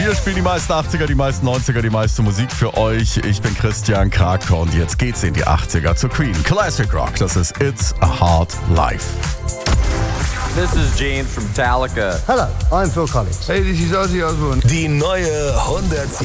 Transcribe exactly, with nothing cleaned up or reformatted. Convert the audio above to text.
Wir spielen die meisten achtziger, die meisten neunziger, die meiste Musik für euch. Ich bin Christian Kraker und jetzt geht's in die achtziger zu Queen. Classic Rock, das ist It's a Hard Life. This is Gene from Metallica. Hello, I'm Phil Collins. Hey, this is Ozzy Osbourne. Die neue hundertsieben